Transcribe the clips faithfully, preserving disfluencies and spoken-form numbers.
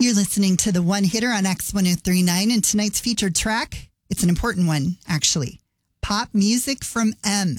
You're listening to the One Hitter on X one oh three point nine, and tonight's featured track, it's an important one, actually. Pop music from M.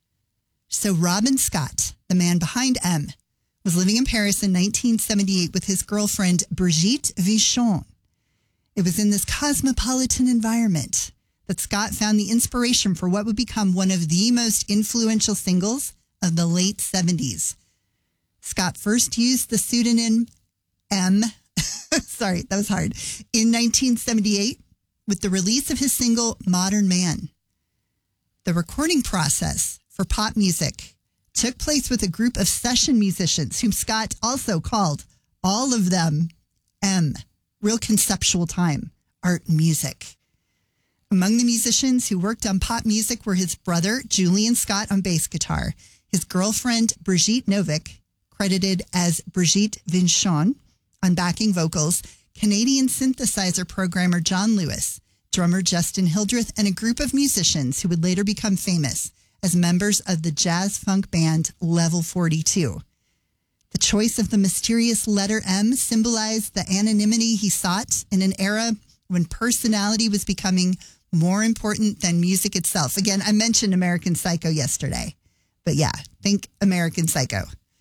So Robin Scott, the man behind M, was living in Paris in nineteen seventy-eight with his girlfriend Brigitte Vichon. It was in this cosmopolitan environment that Scott found the inspiration for what would become one of the most influential singles of the late seventies. Scott first used the pseudonym M. Sorry, that was hard. In nineteen seventy-eight, with the release of his single Modern Man. The recording process for pop music took place with a group of session musicians whom Scott also called all of them M. Real conceptual time, art and music. Among the musicians who worked on pop music were his brother, Julian Scott, on bass guitar, his girlfriend, Brigitte Novick, credited as Brigitte Vichon, on backing vocals, Canadian synthesizer programmer John Lewis, drummer Justin Hildreth, and a group of musicians who would later become famous as members of the jazz funk band Level forty-two. The choice of the mysterious letter M symbolized the anonymity he sought in an era when personality was becoming more important than music itself. Again, I mentioned American Psycho yesterday, but yeah, think American Psycho.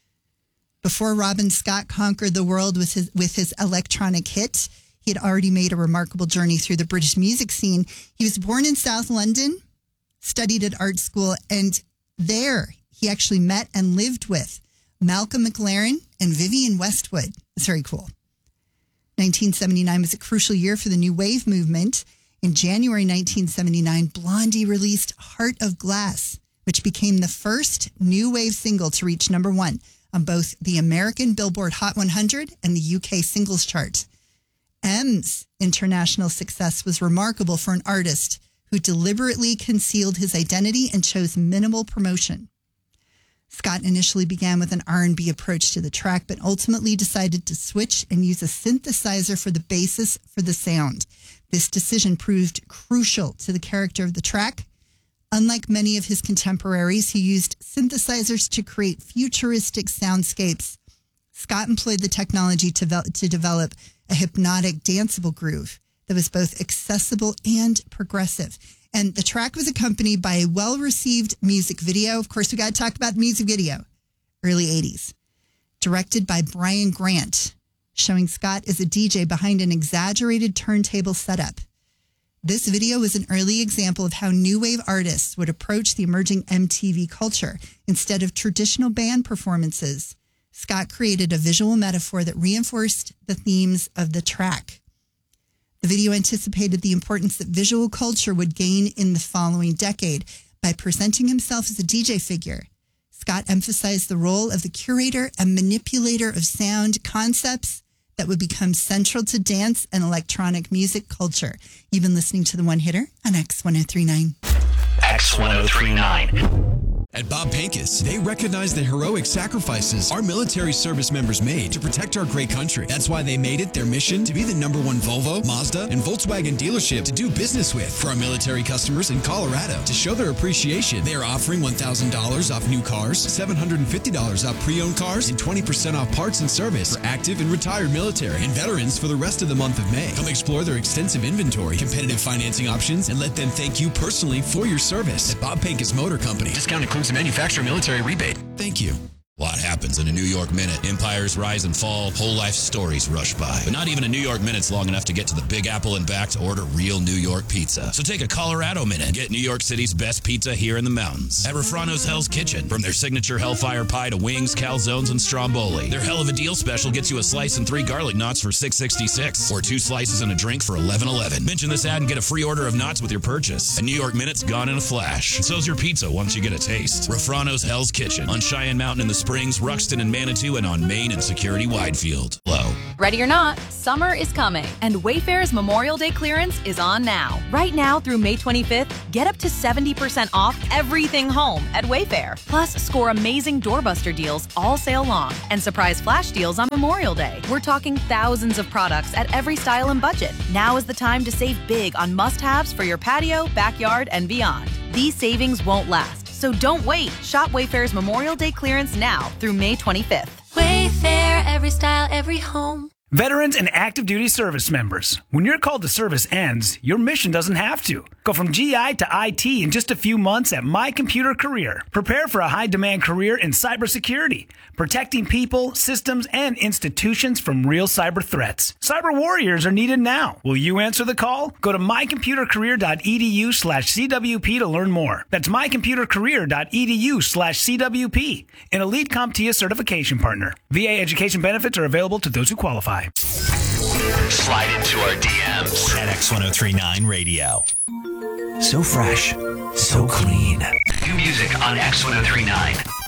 Before Robin Scott conquered the world with his, with his electronic hit, he had already made a remarkable journey through the British music scene. He was born in South London, studied at art school, and there he actually met and lived with Malcolm McLaren and Vivienne Westwood. It's very cool. nineteen seventy-nine was a crucial year for the New Wave movement. In January nineteen seventy-nine, Blondie released Heart of Glass, which became the first New Wave single to reach number one on both the American Billboard Hot one hundred and the U K singles chart. M's international success was remarkable for an artist who deliberately concealed his identity and chose minimal promotion. Scott initially began with an R and B approach to the track, but ultimately decided to switch and use a synthesizer for the basis for the sound. This decision proved crucial to the character of the track. Unlike many of his contemporaries who used synthesizers to create futuristic soundscapes, Scott employed the technology to, ve- to develop a hypnotic, danceable groove that was both accessible and progressive. And the track was accompanied by a well-received music video. Of course, we got to talk about the music video, early eighties, directed by Brian Grant, showing Scott as a D J behind an exaggerated turntable setup. This video was an early example of how new wave artists would approach the emerging M T V culture. Instead of traditional band performances, Scott created a visual metaphor that reinforced the themes of the track. The video anticipated the importance that visual culture would gain in the following decade. By presenting himself as a D J figure, Scott emphasized the role of the curator and manipulator of sound concepts that would become central to dance and electronic music culture. You've been listening to The One Hitter on X one oh three point nine. X one oh three point nine. At Bob Pincus, they recognize the heroic sacrifices our military service members made to protect our great country. That's why they made it their mission to be the number one Volvo, Mazda, and Volkswagen dealership to do business with. For our military customers in Colorado, to show their appreciation, they are offering one thousand dollars off new cars, seven hundred fifty dollars off pre-owned cars, and twenty percent off parts and service for active and retired military and veterans for the rest of the month of May. Come explore their extensive inventory, competitive financing options, and let them thank you personally for your service. At Bob Pincus Motor Company. Discount includes a manufacturer military rebate. Thank you. A lot happens in a New York minute. Empires rise and fall, whole life stories rush by. But not even a New York minute's long enough to get to the Big Apple and back to order real New York pizza. So take a Colorado minute and get New York City's best pizza here in the mountains. At Refrano's Hell's Kitchen. From their signature Hellfire Pie to wings, calzones, and stromboli. Their hell of a deal special gets you a slice and three garlic knots for six sixty-six, or two slices and a drink for eleven eleven. Mention this ad and get a free order of knots with your purchase. A New York minute's gone in a flash. So's your pizza once you get a taste. Refrano's Hell's Kitchen on Cheyenne Mountain in the Springs, Ruxton and Manitou, and on Main and Security Widefield. Low. Ready or not, summer is coming, and Wayfair's Memorial Day clearance is on now. Right now through May twenty-fifth, get up to seventy percent off everything home at Wayfair. Plus, score amazing doorbuster deals all sale long and surprise flash deals on Memorial Day. We're talking thousands of products at every style and budget. Now is the time to save big on must-haves for your patio, backyard, and beyond. These savings won't last, so don't wait. Shop Wayfair's Memorial Day clearance now through May twenty-fifth. Wayfair, every style, every home. Veterans and active duty service members, when your call to service ends, your mission doesn't have to. Go from G I to I T in just a few months at My Computer Career. Prepare for a high-demand career in cybersecurity, protecting people, systems, and institutions from real cyber threats. Cyber warriors are needed now. Will you answer the call? Go to mycomputercareer.edu slash CWP to learn more. That's mycomputercareer.edu slash CWP, an Elite CompTIA certification partner. V A education benefits are available to those who qualify. Slide into our D Ms at X ten thirty-nine Radio. So fresh, so clean. New music on X ten thirty-nine.